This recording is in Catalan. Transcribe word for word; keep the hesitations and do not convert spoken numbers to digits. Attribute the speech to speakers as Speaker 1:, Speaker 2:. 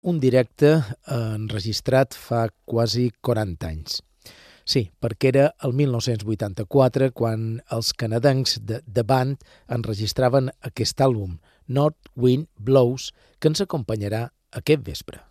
Speaker 1: un directe enregistrat fa quasi quaranta anys. Sí, perquè era el mil nou-cents vuitanta-quatre quan els canadencs de The Band enregistraven aquest àlbum, North Wind Blows, que ens acompanyarà aquest vespre.